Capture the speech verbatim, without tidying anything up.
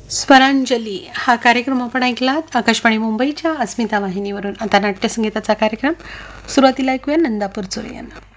स्वरांजली हा कार्यक्रम आपण ऐकलात आकाशवाणी मुंबईच्या अस्मिता वाहिनीवरून. आता नाट्यसंगीताचा कार्यक्रम सुरुवातीला ऐकूया नंदापूर चोरे यांना.